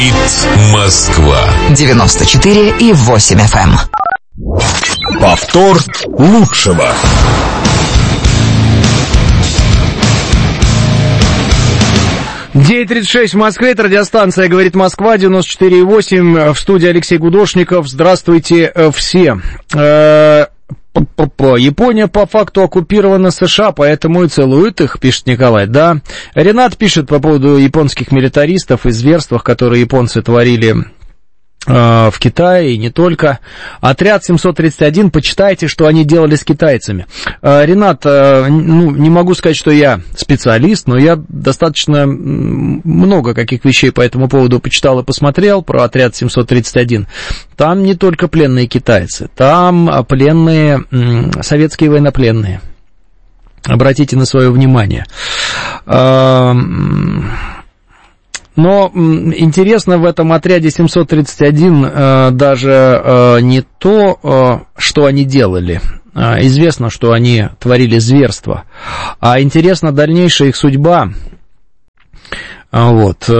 Москва 94,8 FM. Повтор лучшего. «9:36 в Москве», это радиостанция «Говорит Москва», 94,8, в студии Алексей Гудошников. Здравствуйте все. Япония по факту оккупирована США, поэтому и целуют их, пишет Николай. Да, Ренат пишет по поводу японских милитаристов и зверствах, которые японцы творили в Китае и не только. Отряд 731, почитайте, что они делали с китайцами. Ренат, не могу сказать, что я специалист, но я достаточно много каких вещей по этому поводу почитал и посмотрел про отряд 731. Там не только пленные китайцы, там пленные, советские военнопленные. Обратите на свое внимание. Но интересно в этом отряде 731 даже не то, что они делали. Известно, что они творили зверство. А интересна дальнейшая их судьба. Вот.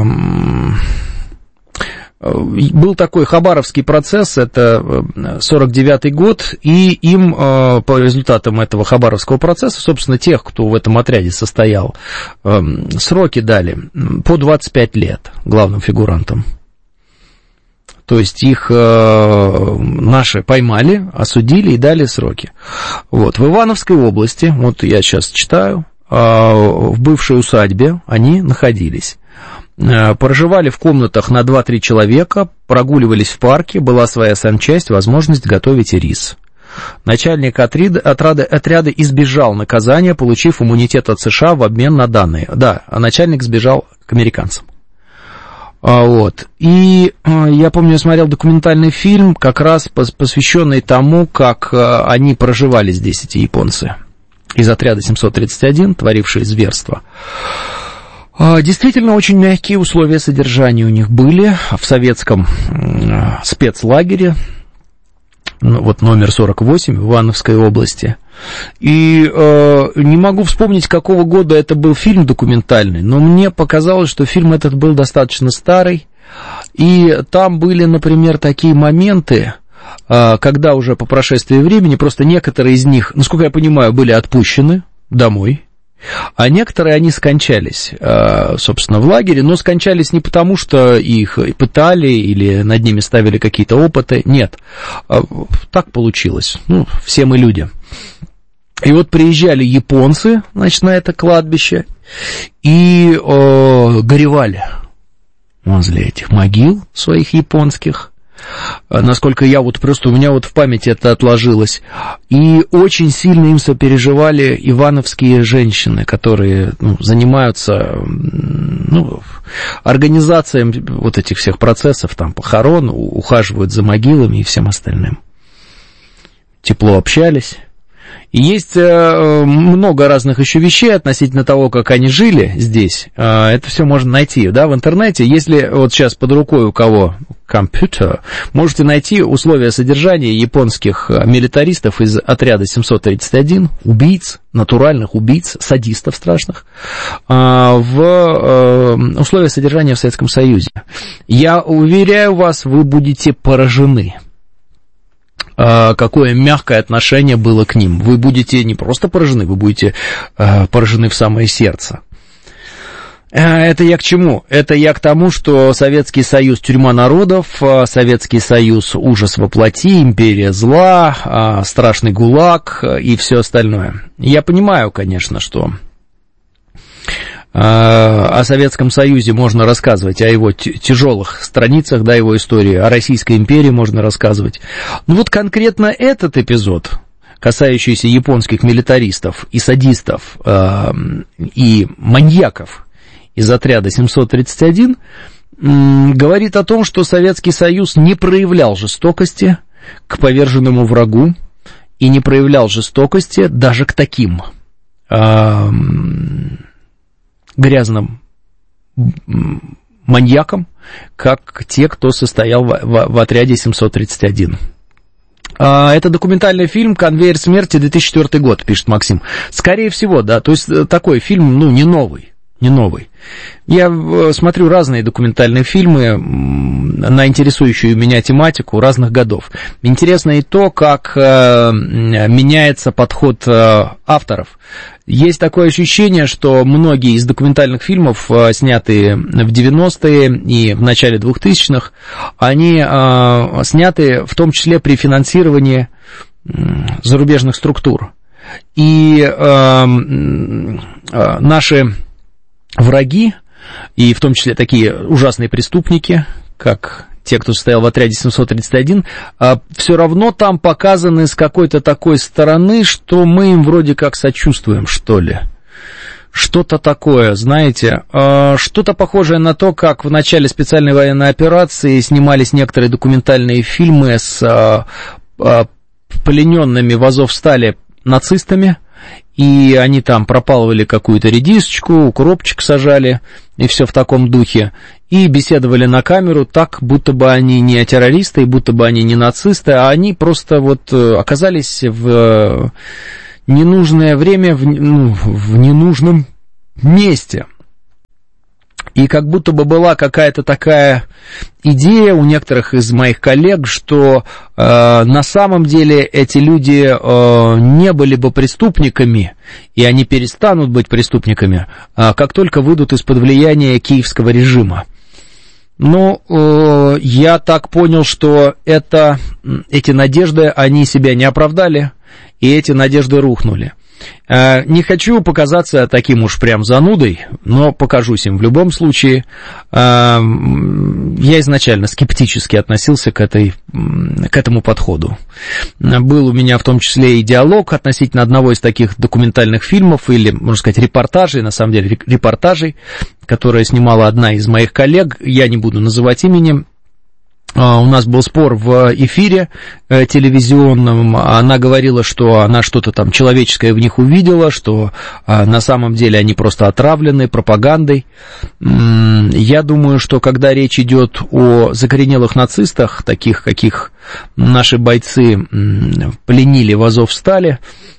Был такой Хабаровский процесс, это 49-й год, и им по результатам этого Хабаровского процесса, собственно, тех, кто в этом отряде состоял, сроки дали по 25 лет главным фигурантам. То есть их наши поймали, осудили и дали сроки. Вот. В Ивановской области, вот я сейчас читаю, в бывшей усадьбе они находились. Проживали в комнатах на 2-3 человека, прогуливались в парке, была своя санчасть, возможность готовить рис. Начальник отряда избежал наказания, получив иммунитет от США в обмен на данные. Да, а начальник сбежал к американцам. Вот. И я помню, я смотрел документальный фильм, как раз посвященный тому, как они проживали здесь, эти японцы, из отряда 731, творившие зверство. Действительно, очень мягкие условия содержания у них были в советском спецлагере, вот номер 48 в Ивановской области. И не могу вспомнить, какого года это был фильм документальный, но мне показалось, что фильм этот был достаточно старый. И там были, например, такие моменты, когда уже по прошествии времени просто некоторые из них, насколько я понимаю, были отпущены домой. А некоторые, они скончались, собственно, в лагере, но скончались не потому, что их пытали или над ними ставили какие-то опыты, нет, так получилось, все мы люди. И вот приезжали японцы, значит, на это кладбище и горевали возле этих могил своих японских. Насколько я вот просто, у меня вот в памяти это отложилось. И очень сильно им сопереживали ивановские женщины, которые занимаются организацией вот этих всех процессов, там, похорон, ухаживают за могилами и всем остальным. Тепло общались. И есть много разных еще вещей относительно того, как они жили здесь. Это все можно найти, да, в интернете. Если вот сейчас под рукой у кого компьютер, можете найти условия содержания японских милитаристов из отряда 731, убийц, натуральных убийц, садистов страшных, в условия содержания в Советском Союзе. Я уверяю вас, вы будете поражены, какое мягкое отношение было к ним. Вы будете не просто поражены, вы будете поражены в самое сердце. Это я к чему? Это я к тому, что Советский Союз — тюрьма народов, Советский Союз — ужас во плоти, империя зла, страшный ГУЛАГ и все остальное. Я понимаю, конечно, что о Советском Союзе можно рассказывать, о его тяжелых страницах, да, его истории, о Российской империи можно рассказывать. Но вот конкретно этот эпизод, касающийся японских милитаристов и садистов, и маньяков из отряда 731, говорит о том, что Советский Союз не проявлял жестокости к поверженному врагу и не проявлял жестокости даже к таким грязным маньякам, как те, кто состоял в отряде 731. Это документальный фильм «Конвейер смерти», 2004 год, пишет Максим. Скорее всего, да, то есть такой фильм, не новый. не новый. Я смотрю разные документальные фильмы на интересующую меня тематику разных годов. Интересно и то, как меняется подход авторов. Есть такое ощущение, что многие из документальных фильмов, снятые в 90-е и в начале 2000-х, они сняты в том числе при финансировании зарубежных структур. И наши враги, и в том числе такие ужасные преступники, как те, кто стоял в отряде 731, все равно там показаны с какой-то такой стороны, что мы им вроде как сочувствуем, что ли. Что-то такое, знаете, что-то похожее на то, как в начале специальной военной операции снимались некоторые документальные фильмы с плененными в Азовстале нацистами, и они там пропалывали какую-то редисочку, укропчик сажали, и все в таком духе, и беседовали на камеру так, будто бы они не террористы, и будто бы они не нацисты, а они просто вот оказались в ненужное время, в ненужном месте. И как будто бы была какая-то такая идея у некоторых из моих коллег, что на самом деле эти люди не были бы преступниками, и они перестанут быть преступниками, как только выйдут из-под влияния киевского режима. Но я так понял, что эти надежды, они себя не оправдали, и эти надежды рухнули. Не хочу показаться таким уж прям занудой, но покажусь им в любом случае. Я изначально скептически относился к этому подходу. Был у меня в том числе и диалог относительно одного из таких документальных фильмов, или, можно сказать, репортажей, на самом деле репортажей, которые снимала одна из моих коллег, я не буду называть именем. У нас был спор в эфире телевизионном, она говорила, что она что-то там человеческое в них увидела, что на самом деле они просто отравлены пропагандой. Я думаю, что когда речь идет о закоренелых нацистах, таких, каких наши бойцы пленили в Азовстале,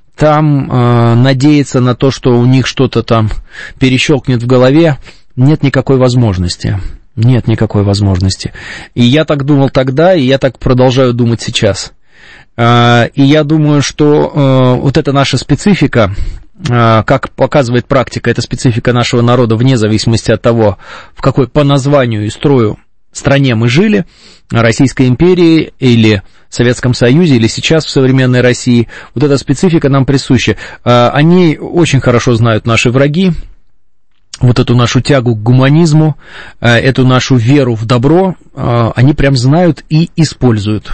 там надеяться на то, что у них что-то там перещелкнет в голове, нет никакой возможности. Нет никакой возможности. И я так думал тогда, и я так продолжаю думать сейчас. И я думаю, что вот эта наша специфика, как показывает практика, это специфика нашего народа вне зависимости от того, в какой по названию и строю стране мы жили, Российской империи или Советском Союзе, или сейчас в современной России, вот эта специфика нам присуща. Они очень хорошо знают наши враги, вот эту нашу тягу к гуманизму, эту нашу веру в добро, они прям знают и используют.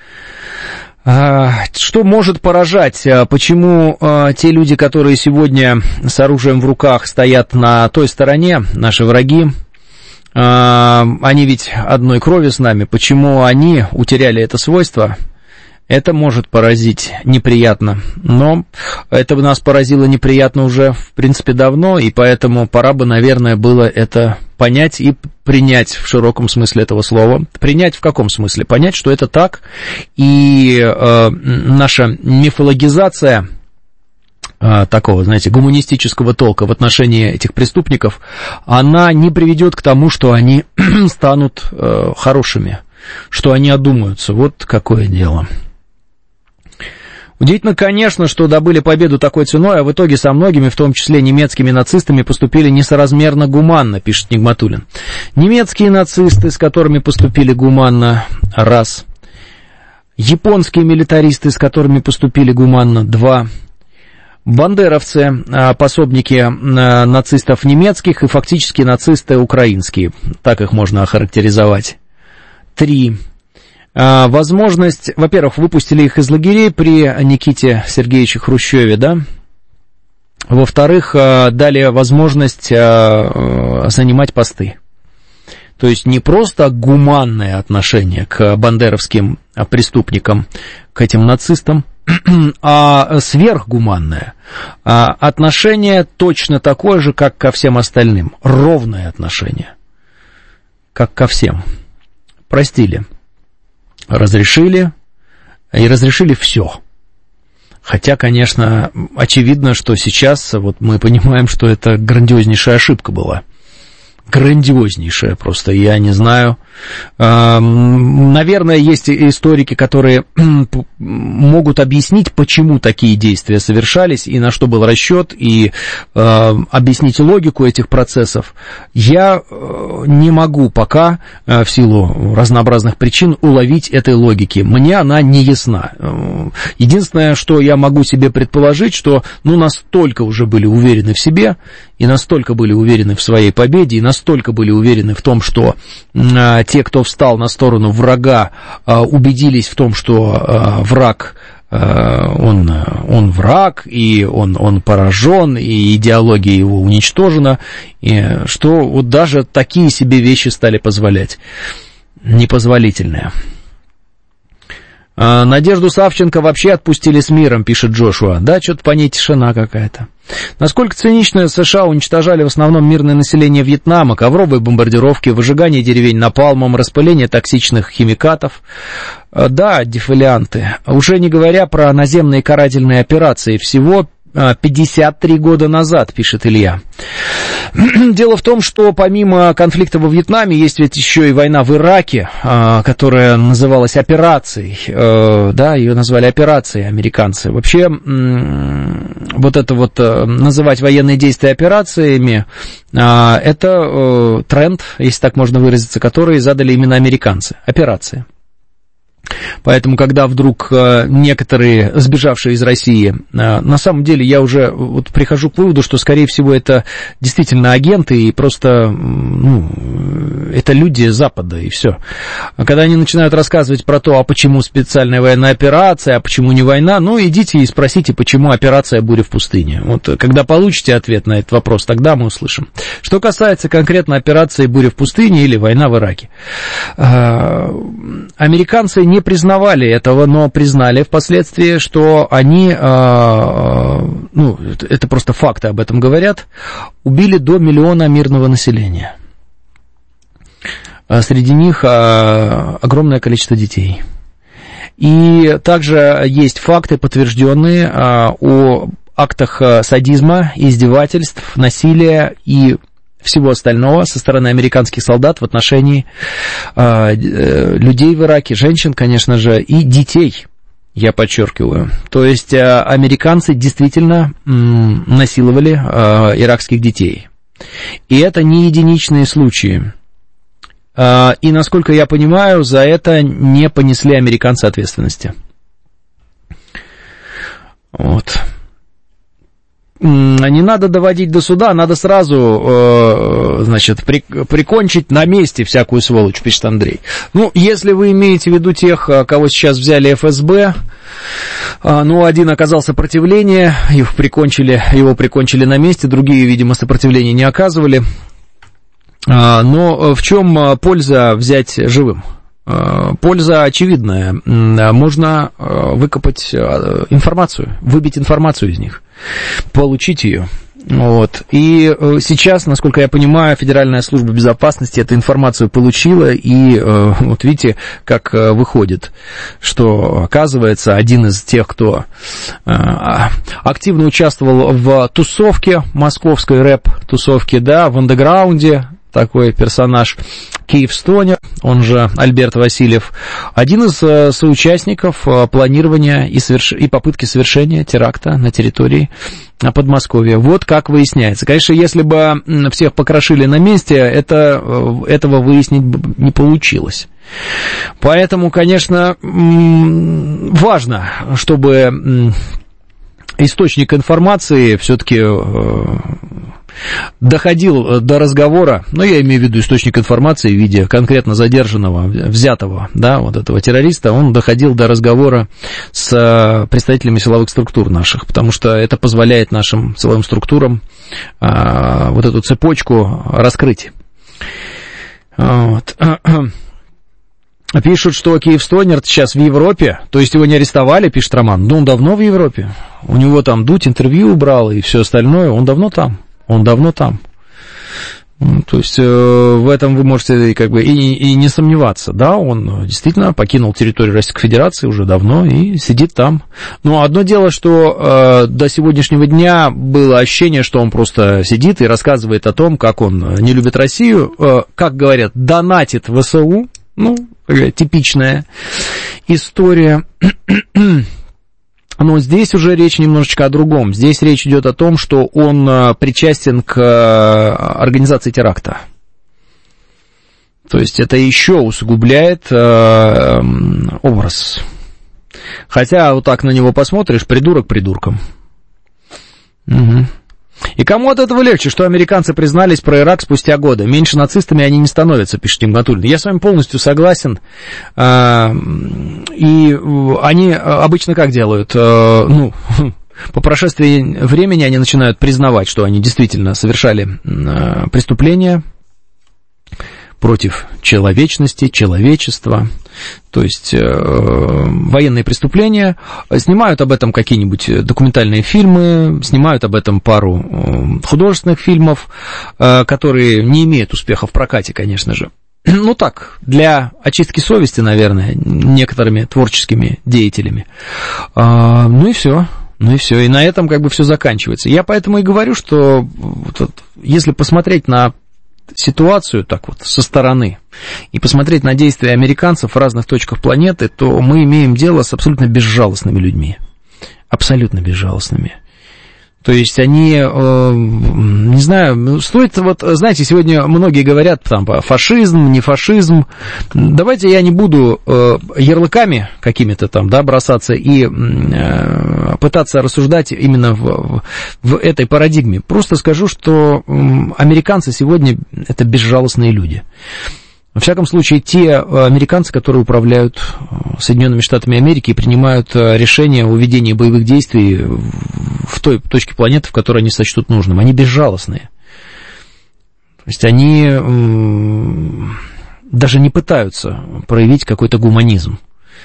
Что может поражать? Почему те люди, которые сегодня с оружием в руках стоят на той стороне, наши враги, они ведь одной крови с нами, почему они утеряли это свойство? Это может поразить неприятно, но это нас поразило неприятно уже, в принципе, давно, и поэтому пора бы, наверное, было это понять и принять в широком смысле этого слова. Принять в каком смысле? Понять, что это так, и наша мифологизация такого, знаете, гуманистического толка в отношении этих преступников, она не приведет к тому, что они станут хорошими, что они одумаются. Вот какое дело. Удивительно, конечно, что добыли победу такой ценой, а в итоге со многими, в том числе немецкими нацистами, поступили несоразмерно гуманно, пишет Нигматуллин. Немецкие нацисты, с которыми поступили гуманно, раз. Японские милитаристы, с которыми поступили гуманно, два. Бандеровцы, пособники нацистов немецких и фактически нацисты украинские, так их можно охарактеризовать. Три. Возможность, во-первых, выпустили их из лагерей при Никите Сергеевиче Хрущеве, да? Во-вторых, дали возможность занимать посты. То есть не просто гуманное отношение к бандеровским преступникам, к этим нацистам, а сверхгуманное. Отношение точно такое же, как ко всем остальным. Ровное отношение. Как ко всем. Простили. Разрешили, и разрешили все. Хотя, конечно, очевидно, что сейчас вот мы понимаем, что это грандиознейшая ошибка была. Грандиознейшая просто, я не знаю. Наверное, есть историки, которые могут объяснить, почему такие действия совершались, и на что был расчет, и объяснить логику этих процессов. Я не могу пока, в силу разнообразных причин, уловить этой логики. Мне она не ясна. Единственное, что я могу себе предположить, что настолько уже были уверены в себе, и настолько были уверены в своей победе, и настолько были уверены в том, что те, кто встал на сторону врага, убедились в том, что враг, он враг, и он поражен, и идеология его уничтожена, и что вот даже такие себе вещи стали позволять. Непозволительные. Надежду Савченко вообще отпустили с миром, пишет Джошуа. Да, что-то по ней тишина какая-то. Насколько цинично США уничтожали в основном мирное население Вьетнама, ковровые бомбардировки, выжигание деревень напалмом, распыление токсичных химикатов. Да, дефолианты. Уже не говоря про наземные карательные операции. Всего 53 года назад, пишет Илья. Дело в том, что помимо конфликта во Вьетнаме есть ведь еще и война в Ираке, которая называлась операцией, да, ее назвали операцией американцы. Вообще, вот это вот называть военные действия операциями, это тренд, если так можно выразиться, который задали именно американцы. Операции. Поэтому, когда вдруг некоторые, сбежавшие из России, на самом деле я уже вот прихожу к выводу, что, скорее всего, это действительно агенты и просто, это люди Запада, и все. А когда они начинают рассказывать про то, а почему специальная военная операция, а почему не война, идите и спросите, почему операция «Буря в пустыне». Вот когда получите ответ на этот вопрос, тогда мы услышим. Что касается конкретно операции «Буря в пустыне» или «Война в Ираке», американцы не признавали этого, но признали впоследствии, что они, это просто факты об этом говорят, убили до 1 миллиона мирного населения. Среди них огромное количество детей. И также есть факты, подтвержденные о актах садизма, издевательств, насилия и всего остального со стороны американских солдат в отношении людей в Ираке, женщин, конечно же, и детей, я подчеркиваю. То есть американцы действительно насиловали иракских детей. И это не единичные случаи. И, насколько я понимаю, за это не понесли американцы ответственности. Вот. Не надо доводить до суда, надо сразу, прикончить на месте всякую сволочь, пишет Андрей. Если вы имеете в виду тех, кого сейчас взяли ФСБ, один оказал сопротивление, его прикончили на месте, другие, видимо, сопротивления не оказывали. Но в чем польза взять живым? Польза очевидная. Можно выкопать информацию, выбить информацию из них, получить ее. Вот. И сейчас, насколько я понимаю, Федеральная служба безопасности эту информацию получила, и вот видите, как выходит, что, оказывается, один из тех, кто активно участвовал в тусовке, московской рэп-тусовке, да, в андеграунде, такой персонаж Киевстонер, он же Альберт Васильев, один из соучастников планирования и попытки совершения теракта на территории Подмосковья. Вот как выясняется. Конечно, если бы всех покрошили на месте, этого выяснить бы не получилось. Поэтому, конечно, важно, чтобы источник информации все-таки доходил до разговора, я имею в виду источник информации в виде конкретно задержанного, взятого, да, вот этого террориста, он доходил до разговора с представителями силовых структур наших, потому что это позволяет нашим силовым структурам вот эту цепочку раскрыть. Вот. Пишут, что Киевстонер сейчас в Европе, то есть его не арестовали, пишет Роман, он давно в Европе, у него там Дудь интервью брал и все остальное, он давно там. То есть в этом вы можете как бы и не сомневаться, да, он действительно покинул территорию Российской Федерации уже давно и сидит там. Но одно дело, что до сегодняшнего дня было ощущение, что он просто сидит и рассказывает о том, как он не любит Россию, как говорят, донатит в ВСУ, ну, типичная история. Но здесь уже речь немножечко о другом. Здесь речь идет о том, что он причастен к организации теракта. То есть это еще усугубляет образ. Хотя вот так на него посмотришь, придурок придурком. Угу. И кому от этого легче, что американцы признались про Ирак спустя годы? Меньше нацистами они не становятся, пишет Нигматуллин. Я с вами полностью согласен. И они обычно как делают? Ну, по прошествии времени они начинают признавать, что они действительно совершали преступления против человечности, человечества, то есть военные преступления, снимают об этом какие-нибудь документальные фильмы, снимают об этом пару художественных фильмов, которые не имеют успеха в прокате, конечно же. Ну так, для очистки совести, наверное, некоторыми творческими деятелями. Ну и все. И на этом как бы все заканчивается. Я поэтому и говорю, что вот, если посмотреть на ситуацию так вот со стороны и посмотреть на действия американцев в разных точках планеты, то мы имеем дело с абсолютно безжалостными людьми. Абсолютно безжалостными. То есть они, не знаю, стоит, вот, знаете, сегодня многие говорят, там, фашизм, не фашизм. Давайте я не буду ярлыками какими-то там, да, бросаться и пытаться рассуждать именно в этой парадигме. Просто скажу, что американцы сегодня это безжалостные люди. Во всяком случае, те американцы, которые управляют Соединенными Штатами Америки и принимают решения о ведении боевых действий в той точке планеты, в которой они сочтут нужным, они безжалостные. То есть они даже не пытаются проявить какой-то гуманизм.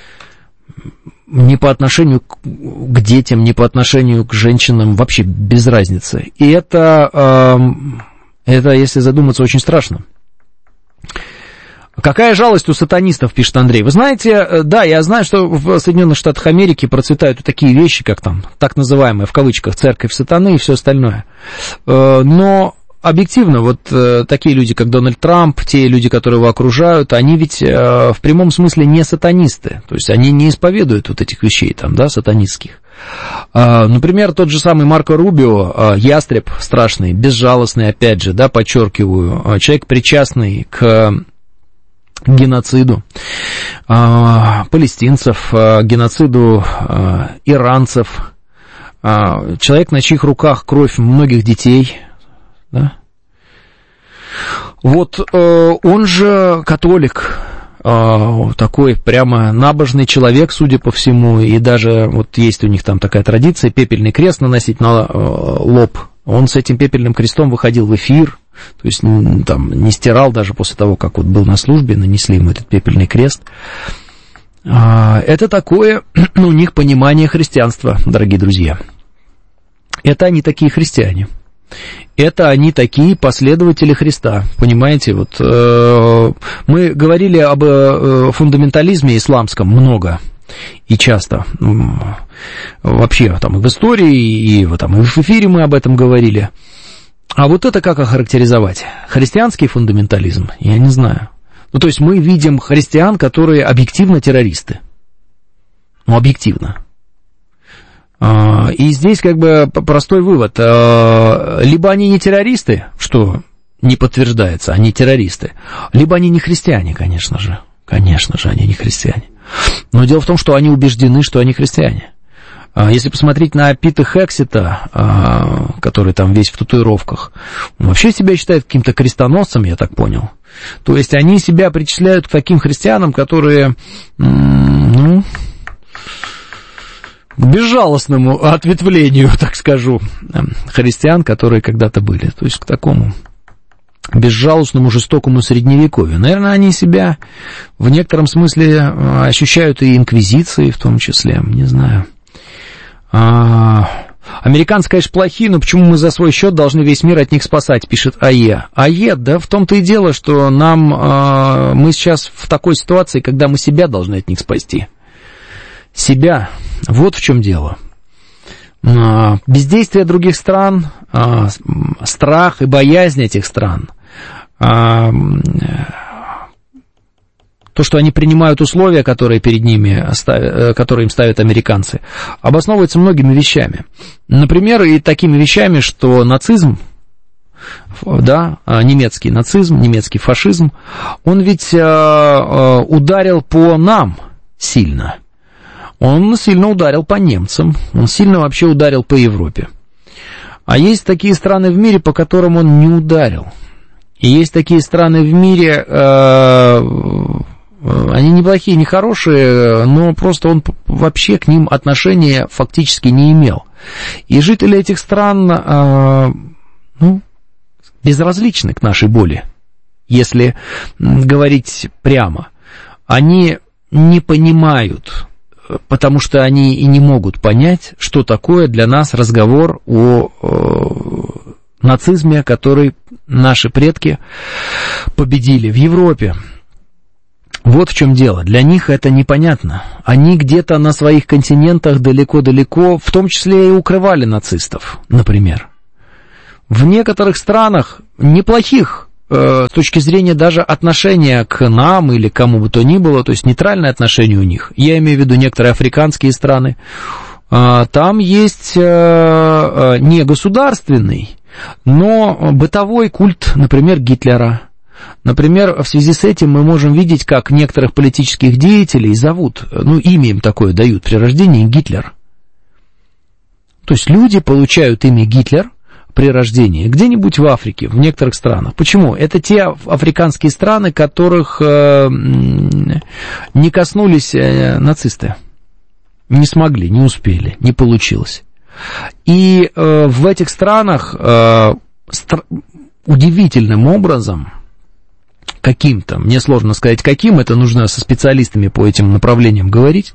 Ни по отношению к детям, ни по отношению к женщинам, вообще без разницы. И это, если задуматься, очень страшно. Какая жалость у сатанистов, пишет Андрей. Вы знаете, да, я знаю, что в Соединенных Штатах Америки процветают такие вещи, как там, так называемая, в кавычках, церковь сатаны и все остальное. Но объективно, вот такие люди, как Дональд Трамп, те люди, которые его окружают, они ведь в прямом смысле не сатанисты. То есть они не исповедуют вот этих вещей там, да, сатанистских. Например, тот же самый Марко Рубио, ястреб страшный, безжалостный, опять же, да, подчеркиваю, человек, причастный к геноциду палестинцев, геноциду иранцев, человек, на чьих руках кровь многих детей, да? Вот он же католик, такой прямо набожный человек, судя по всему, и даже вот есть у них там такая традиция пепельный крест наносить на лоб. Он с этим пепельным крестом выходил в эфир, то есть там не стирал даже после того, как вот был на службе, нанесли ему этот пепельный крест. Это такое у них понимание христианства, дорогие друзья. Это они такие христиане. Это они такие последователи Христа, понимаете? Вот мы говорили об фундаментализме исламском много и часто. Вообще там и в истории, и там и в эфире мы об этом говорили. А вот это как охарактеризовать? Христианский фундаментализм? Я не знаю. Ну, то есть мы видим христиан, которые объективно террористы. Ну, объективно. И здесь как бы простой вывод. Либо они не террористы, что не подтверждается, они террористы, либо они не христиане, конечно же. Конечно же, они не христиане. Но дело в том, что они убеждены, что они христиане. Если посмотреть на Пита Хексета, который там весь в татуировках, он вообще себя считает каким-то крестоносцем, я так понял. То есть они себя причисляют к таким христианам, которые, ну, к безжалостному ответвлению, так скажу, христиан, которые когда-то были. То есть к такому безжалостному, жестокому средневековью. Наверное, они себя в некотором смысле ощущают и инквизицией в том числе, не знаю. Американцы, конечно, плохие, но почему мы за свой счет должны весь мир от них спасать, пишет АЕ. АЕ, да, в том-то и дело, что мы сейчас в такой ситуации, когда мы себя должны от них спасти. Себя. Вот в чем дело. Бездействие других стран, страх и боязнь этих стран, то, что они принимают условия, которые перед ними, которые им ставят американцы, обосновывается многими вещами. Например, и такими вещами, что нацизм, да, немецкий нацизм, немецкий фашизм, он ведь ударил по нам сильно. Он сильно ударил по немцам, он сильно вообще ударил по Европе. А есть такие страны в мире, по которым он не ударил. И есть такие страны в мире... Они неплохие, не хорошие, но просто он вообще к ним отношения фактически не имел. И жители этих стран, безразличны к нашей боли, если говорить прямо. Они не понимают, потому что они и не могут понять, что такое для нас разговор о нацизме, который наши предки победили в Европе. Вот в чем дело. Для них это непонятно. Они где-то на своих континентах далеко-далеко, в том числе и укрывали нацистов, например. В некоторых странах, неплохих, с точки зрения даже отношения к нам или к кому бы то ни было, то есть нейтральное отношение у них, я имею в виду некоторые африканские страны, там есть не государственный, но бытовой культ, например, Гитлера. Например, в связи с этим мы можем видеть, как некоторых политических деятелей зовут, имя им такое дают при рождении Гитлер. То есть люди получают имя Гитлер при рождении где-нибудь в Африке, в некоторых странах. Почему? Это те африканские страны, которых не коснулись нацисты. Не смогли, не успели, не получилось. И в этих странах удивительным образом... каким-то, мне сложно сказать каким, это нужно со специалистами по этим направлениям говорить,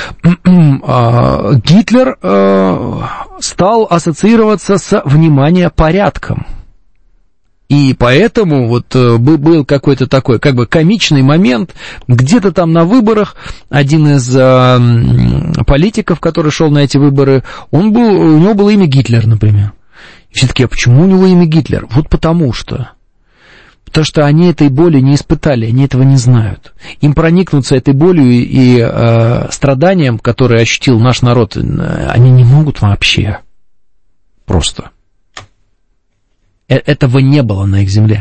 Гитлер стал ассоциироваться с, внимание, порядком. И поэтому вот был какой-то такой, как бы комичный момент, где-то там на выборах один из политиков, который шел на эти выборы, у него было имя Гитлер, например. И все таки, а почему у него имя Гитлер? Вот потому что они этой боли не испытали, они этого не знают. Им проникнуться этой болью и страданием, которое ощутил наш народ, они не могут вообще. Просто. Этого не было на их земле.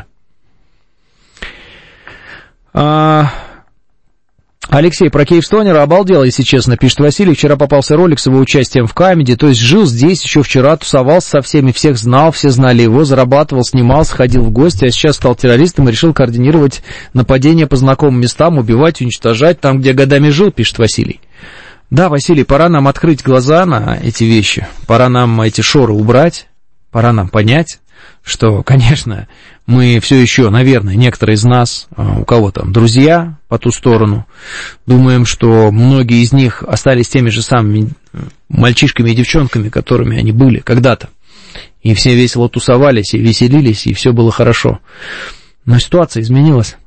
Алексей, про Киевстонера обалдел, если честно, пишет Василий. Вчера попался ролик с его участием в камеди, то есть жил здесь еще вчера, тусовался со всеми, всех знал, все знали его, зарабатывал, снимался, ходил в гости, а сейчас стал террористом и решил координировать нападения по знакомым местам, убивать, уничтожать там, где годами жил, пишет Василий. Да, Василий, пора нам открыть глаза на эти вещи, пора нам эти шоры убрать, пора нам понять, что, конечно, мы все еще, наверное, некоторые из нас, у кого там друзья по ту сторону, думаем, что многие из них остались теми же самыми мальчишками и девчонками, которыми они были когда-то. И все весело тусовались, и веселились, и все было хорошо. Но ситуация изменилась.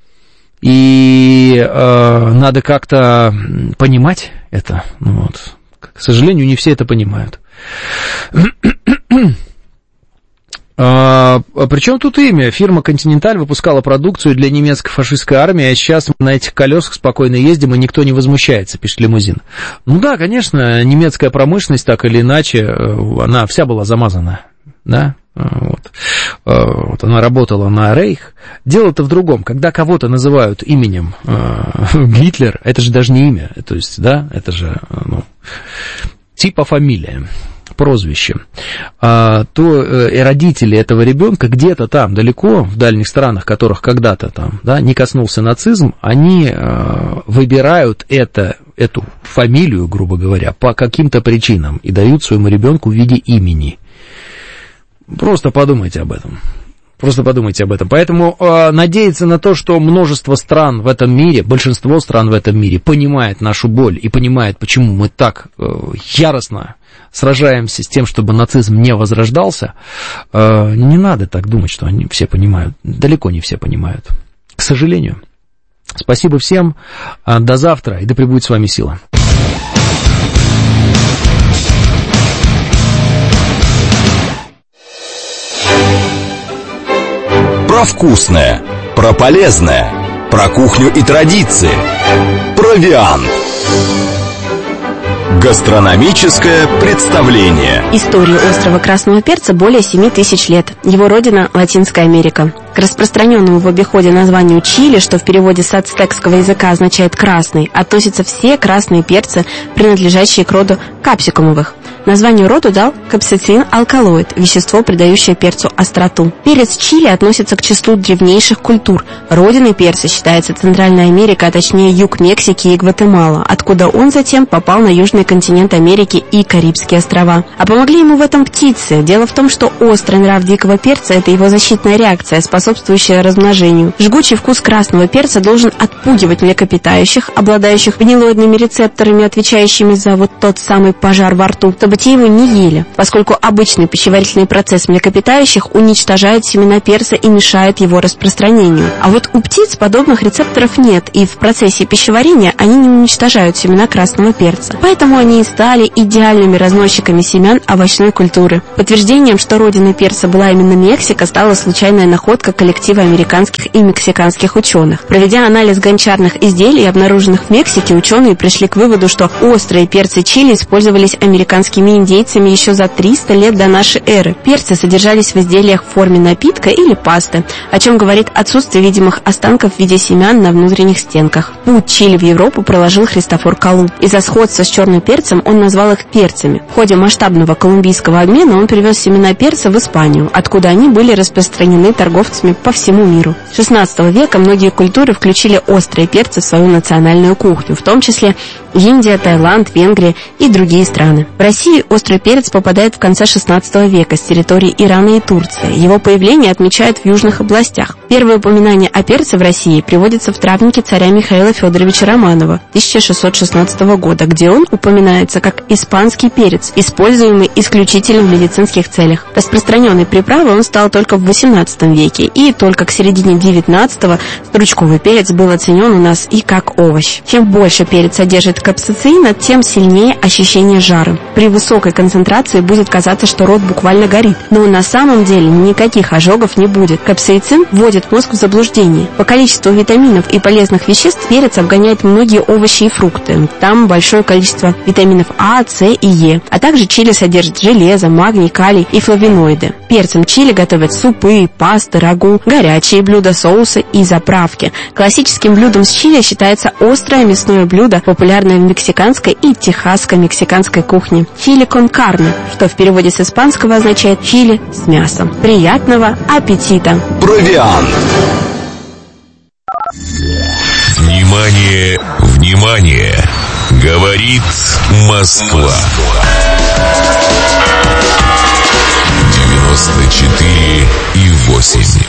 И надо как-то понимать это. Вот. К сожалению, не все это понимают. Причем тут имя? Фирма «Континенталь» выпускала продукцию для немецкой фашистской армии, а сейчас мы на этих колесах спокойно ездим, и никто не возмущается, пишет Лимузин. Ну да, конечно, немецкая промышленность, так или иначе, она вся была замазана, да? Вот она работала на Рейх. Дело-то в другом. Когда кого-то называют именем Гитлер, это же даже не имя, то есть, да, это же типа фамилия, прозвище, то и родители этого ребенка где-то там далеко, в дальних странах, которых когда-то там, да, не коснулся нацизм, они выбирают эту фамилию, грубо говоря, по каким-то причинам и дают своему ребенку в виде имени. Просто подумайте об этом. Просто подумайте об этом. Поэтому надеяться на то, что множество стран в этом мире, большинство стран в этом мире понимает нашу боль и понимает, почему мы так яростно сражаемся с тем, чтобы нацизм не возрождался, не надо так думать, что они все понимают. Далеко не все понимают, к сожалению. Спасибо всем, до завтра, и да пребудет с вами сила. Про вкусное, про полезное, про кухню и традиции. Провиант. Гастрономическое представление. Историю острова красного перца более 7000 лет. Его родина – Латинская Америка. К распространенному в обиходе названию чили, что в переводе с ацтекского языка означает «красный», относятся все красные перцы, принадлежащие к роду капсикумовых. Название роду дал капсицин-алкалоид, вещество, придающее перцу остроту. Перец чили относится к числу древнейших культур. Родиной перца считается Центральная Америка, а точнее юг Мексики и Гватемала, откуда он затем попал на южный континент Америки и Карибские острова. А помогли ему в этом птицы. Дело в том, что острый нрав дикого перца – это его защитная реакция, способствующая размножению. Жгучий вкус красного перца должен отпугивать млекопитающих, обладающих гнилоидными рецепторами, отвечающими за вот тот самый пожар во рту, чтобы те его не ели, поскольку обычный пищеварительный процесс млекопитающих уничтожает семена перца и мешает его распространению. А вот у птиц подобных рецепторов нет, и в процессе пищеварения они не уничтожают семена красного перца. Поэтому они и стали идеальными разносчиками семян овощной культуры. Подтверждением, что родиной перца была именно Мексика, стала случайная находка коллектива американских и мексиканских ученых. Проведя анализ гончарных изделий, обнаруженных в Мексике, ученые пришли к выводу, что острые перцы чили использовались американскими индейцами еще за 300 лет до нашей эры. Перцы содержались в изделиях в форме напитка или пасты, о чем говорит отсутствие видимых останков в виде семян на внутренних стенках. Путь чили в Европу проложил Христофор Колумб. Из-за сходства с черным перцем он назвал их перцами. В ходе масштабного колумбийского обмена он привез семена перца в Испанию, откуда они были распространены торговцами по всему миру. С XVI века многие культуры включили острые перцы в свою национальную кухню, в том числе Индия, Таиланд, Венгрия и другие страны. В России острый перец попадает в конце XVI века с территории Ирана и Турции. Его появление отмечают в южных областях. Первое упоминание о перце в России приводится в травнике царя Михаила Федоровича Романова 1616 года, где он упоминается как испанский перец, используемый исключительно в медицинских целях. Распространенной приправой он стал только в XVIII веке, и только к середине XIX стручковый перец был оценен у нас и как овощ. Чем больше перец содержит капсицина, тем сильнее ощущение жара. При высокой концентрации будет казаться, что рот буквально горит, но на самом деле никаких ожогов не будет. Капсаицин вводит мозг в заблуждение. По количеству витаминов и полезных веществ перец обгоняет многие овощи и фрукты. Там большое количество витаминов А, С и Е, а также чили содержит железо, магний, калий и флавоноиды. Перцем чили готовят супы, пасты, рагу, горячие блюда, соусы и заправки. Классическим блюдом с чили считается острое мясное блюдо, популярное в мексиканской и техасско-мексиканской кухне. Чили кон карне, что в переводе с испанского означает чили с мясом. Приятного аппетита! Провиант. Внимание, внимание! Говорит Москва. 94,8.